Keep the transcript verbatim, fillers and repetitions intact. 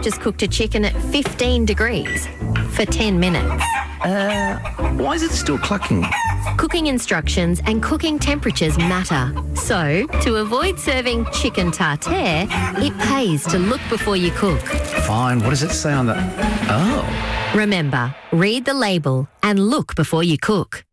I've just cooked a chicken at fifteen degrees for ten minutes. Uh, why is it still clucking? Cooking instructions and cooking temperatures matter. So, to avoid serving chicken tartare, it pays to look before you cook. Fine, what does it say on the... Oh. Remember, read the label and look before you cook.